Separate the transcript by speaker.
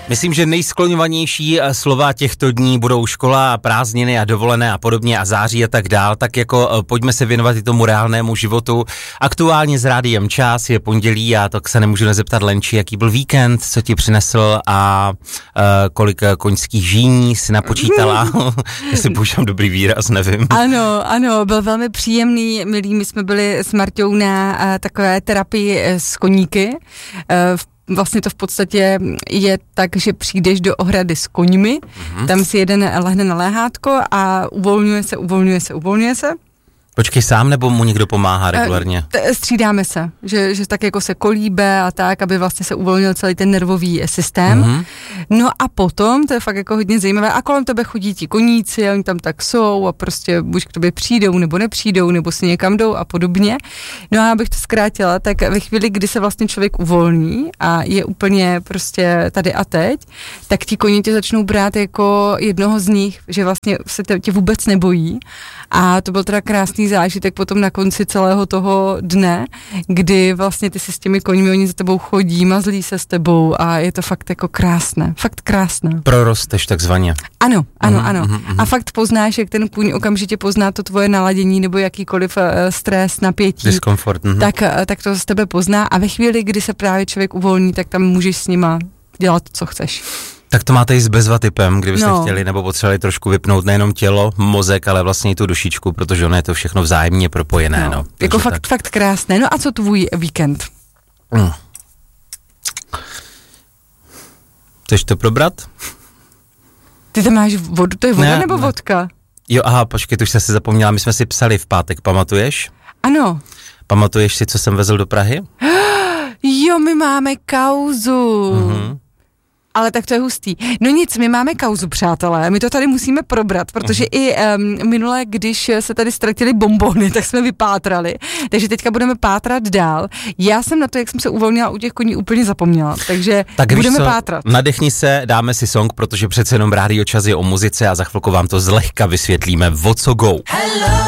Speaker 1: Myslím, že nejskloňovanější slova těchto dní budou škola, prázdniny a dovolené a podobně a září a tak dál, tak jako pojďme se věnovat i tomu reálnému životu. Aktuálně s Rádiem Čas je pondělí a tak se nemůžu nezeptat Lenči, jaký byl víkend, co ti přinesl a kolik koňských žíní si napočítala, jestli používám dobrý výraz, nevím.
Speaker 2: Ano, byl velmi příjemný, milý, my jsme byli s Marťou na takové terapii s koníky. Vlastně to v podstatě je tak, že přijdeš do ohrady s koňmi, tam si jeden lehne na léhátko a uvolňuje se.
Speaker 1: Počkej, sám nebo mu někdo pomáhá regulárně?
Speaker 2: Střídáme se, že tak jako se kolíbe a tak, aby vlastně se uvolnil celý ten nervový systém. No a potom, to je fakt jako hodně zajímavé, a kolem tebe chodí ti koníci, oni tam tak jsou a prostě buď k tobě přijdou nebo nepřijdou, nebo si někam jdou a podobně. No a abych to zkrátila, tak ve chvíli, kdy se vlastně člověk uvolní a je úplně prostě tady a teď, tak ti koní tě začnou brát jako jednoho z nich, že vlastně se tě vůbec nebojí. A to byl teda krásný zážitek potom na konci celého toho dne, kdy vlastně ty si s těmi koňmi, oni za tebou chodí, mazlí se s tebou a je to fakt jako krásné, fakt krásné.
Speaker 1: Prorosteš takzvaně.
Speaker 2: Ano. A fakt poznáš, jak ten kůň okamžitě pozná to tvoje naladění nebo jakýkoliv stres, napětí.
Speaker 1: Diskomfort.
Speaker 2: Tak to z tebe pozná a ve chvíli, kdy se právě člověk uvolní, tak tam můžeš s nima dělat, co chceš.
Speaker 1: Tak to máte i s bezvatipem, kdybyste chtěli nebo potřebovali trošku vypnout nejenom tělo, mozek, ale vlastně i tu dušičku, protože ono je to všechno vzájemně propojené. No.
Speaker 2: Jako fakt krásné. No a co tvůj víkend?
Speaker 1: Chceš to probrat?
Speaker 2: Ty tam máš vodu, to je voda nebo vodka?
Speaker 1: Jo, aha, počkej, tu už jsi zapomněla, my jsme si psali v pátek, pamatuješ?
Speaker 2: Ano.
Speaker 1: Pamatuješ si, co jsem vezl do Prahy?
Speaker 2: Jo, my máme kauzu. Ale tak to je hustý. No nic, my máme kauzu, přátelé, my to tady musíme probrat, protože i minule, když se tady ztratili bonbony, tak jsme vypátrali, takže teďka budeme pátrat dál. Já jsem na to, jak jsem se uvolnila u těch koní, úplně zapomněla, takže tak budeme pátrat.
Speaker 1: Nadechni se, dáme si song, protože přece jenom Rádio Čas je o muzice a za chvilku vám to zlehka vysvětlíme, o co go. Hello.